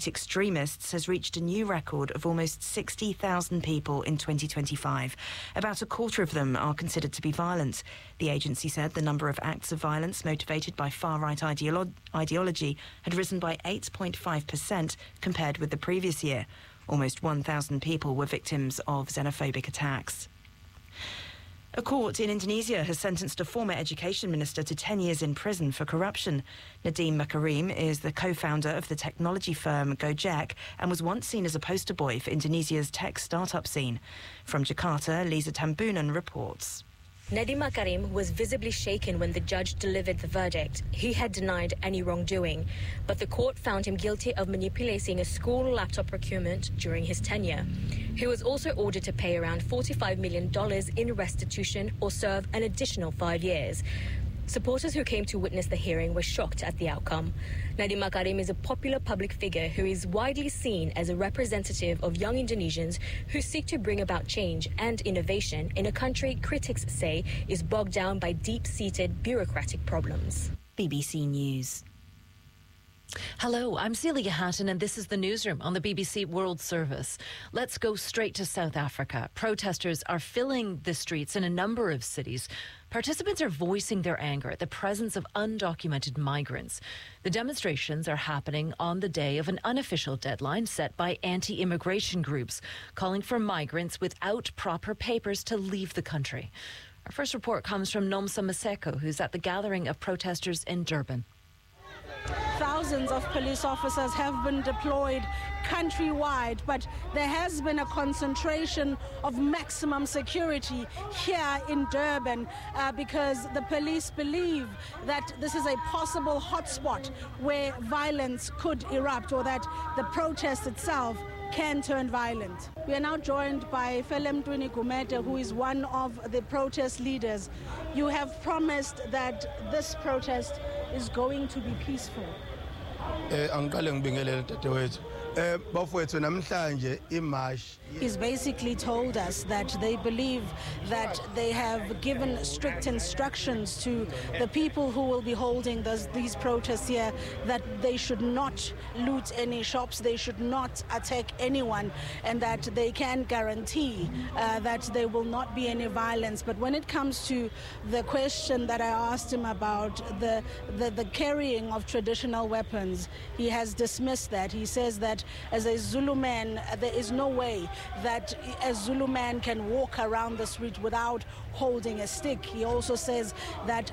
white extremists has reached a new record of almost 60,000 people in 2025. About a quarter of them are considered to be violent. The agency said the number of acts of violence motivated by far-right ideology had risen by 8.5% compared with the previous year. Almost 1,000 people were victims of xenophobic attacks. A court in Indonesia has sentenced a former education minister to 10 years in prison for corruption. Nadiem Makarim is the co-founder of the technology firm Gojek and was once seen as a poster boy for Indonesia's tech startup scene. From Jakarta, Lisa Tambunan reports. Nadiem Makarim was visibly shaken when the judge delivered the verdict. He had denied any wrongdoing, but the court found him guilty of manipulating a school laptop procurement during his tenure. He was also ordered to pay around $45 million in restitution or serve an additional 5 years. Supporters who came to witness the hearing were shocked at the outcome. Nadiem Makarim is a popular public figure who is widely seen as a representative of young Indonesians who seek to bring about change and innovation in a country critics say is bogged down by deep-seated bureaucratic problems. BBC News. Hello, I'm Celia Hatton and this is the newsroom on the BBC World Service. Let's go straight to South Africa. Protesters are filling the streets in a number of cities. Participants are voicing their anger at the presence of undocumented migrants. The demonstrations are happening on the day of an unofficial deadline set by anti-immigration groups, calling for migrants without proper papers to leave the country. Our first report comes from Nomsa Maseko, who's at the gathering of protesters in Durban. Thousands of police officers have been deployed countrywide, but there has been a concentration of maximum security here in Durban because the police believe that this is a possible hotspot where violence could erupt or that the protest itself can turn violent. We are now joined by Felem Twini Gumete, who is one of the protest leaders. You have promised that this protest is going to be peaceful. He's basically told us that they believe that they have given strict instructions to the people who will be holding these protests here that they should not loot any shops, they should not attack anyone, and that they can guarantee that there will not be any violence. But when it comes to the question that I asked him about the carrying of traditional weapons, he has dismissed that. He says that as a Zulu man, there is no way that a Zulu man can walk around the street without holding a stick. He also says that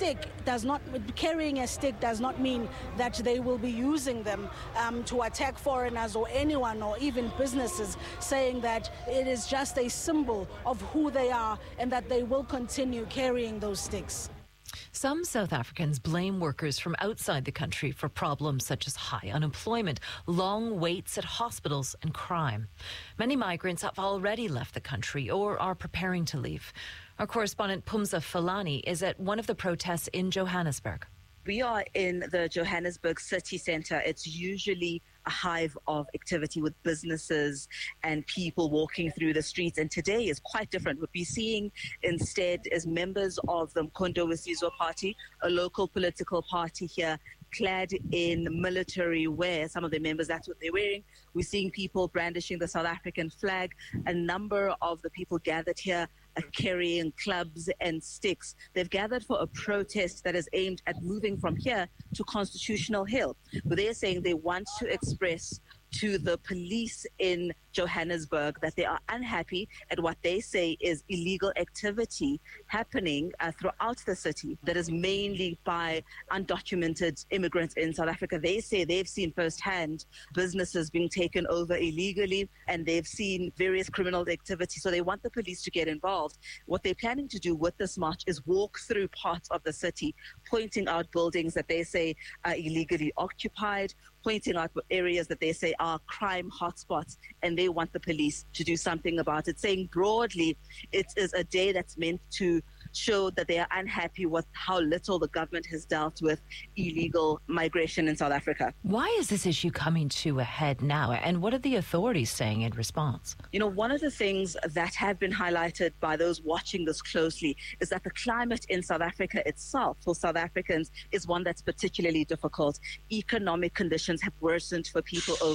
carrying a stick does not mean that they will be using them to attack foreigners or anyone or even businesses, saying that it is just a symbol of who they are and that they will continue carrying those sticks. Some South Africans blame workers from outside the country for problems such as high unemployment, long waits at hospitals and crime. Many migrants have already left the country or are preparing to leave. Our correspondent Pumza Falani is at one of the protests in Johannesburg. We are in the Johannesburg city centre. It's usually a hive of activity with businesses and people walking through the streets. And today is quite different. What we're seeing instead is members of the Mkhonto weSizwe Party, a local political party here, clad in military wear. Some of the members, that's what they're wearing. We're seeing people brandishing the South African flag. A number of the people gathered here are carrying clubs and sticks. They've gathered for a protest that is aimed at moving from here to Constitutional Hill, where they're saying they want to express to the police in Johannesburg that they are unhappy at what they say is illegal activity happening throughout the city that is mainly by undocumented immigrants in South Africa. They say they've seen firsthand businesses being taken over illegally and they've seen various criminal activity. So they want the police to get involved. What they're planning to do with this march is walk through parts of the city, pointing out buildings that they say are illegally occupied, pointing out areas that they say are crime hotspots, and they want the police to do something about it, saying broadly it is a day that's meant to show that they are unhappy with how little the government has dealt with illegal migration in South Africa. Why is this issue coming to a head now, and what are the authorities saying in response? You know, one of the things that have been highlighted by those watching this closely is that the climate in South Africa itself for South Africans is one that's particularly difficult. Economic conditions have worsened for people over